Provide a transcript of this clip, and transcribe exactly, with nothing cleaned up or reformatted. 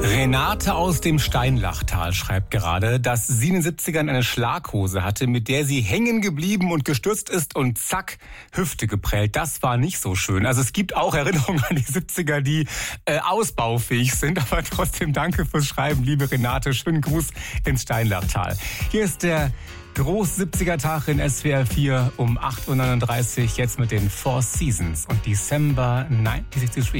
Renate aus dem Steinlachtal schreibt gerade, dass sie in den siebzigern eine Schlaghose hatte, mit der sie hängen geblieben und gestürzt ist und zack, Hüfte geprellt. Das war nicht so schön. Also es gibt auch Erinnerungen an die siebziger, die äh, ausbaufähig sind. Aber trotzdem danke fürs Schreiben, liebe Renate. Schönen Gruß ins Steinlachtal. Hier ist der Groß-siebziger-Tag in S W R vier um acht Uhr neununddreißig. Jetzt mit den Four Seasons und December neunzehnhundertdreiundsiebzig.